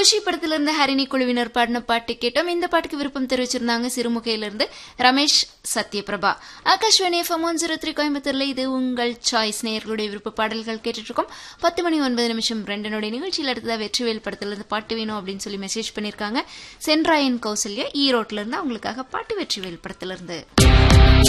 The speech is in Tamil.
குஷி படத்துல இருந்து ஹரிணி குழுவினர் பாடின பாட்டு கேட்டோம். இந்த பாட்டுக்கு விருப்பம் தெரிவிச்சிருந்தாங்க சிறுமுகையிலிருந்து ரமேஷ் சத்யபிரபா. ஆகாஷ்வாணி FM 103 கோயம்புத்தூர்ல இது உங்கள் சாய்ஸ். நேயர்களுடைய விருப்ப பாடல்கள் கேட்டுட்டு இருக்கோம். 10:09 நிகழ்ச்சியில் அடுத்ததா வெற்றிவேல் படத்துல இருந்து பாட்டு வேணும் அப்படின்னு சொல்லி மெசேஜ் பண்ணிருக்காங்க. சென்ராயன் கௌசல்யா ஈரோட்ல இருந்து அவங்களுக்காக பாட்டு வெற்றிவேல் படத்துல இருந்து.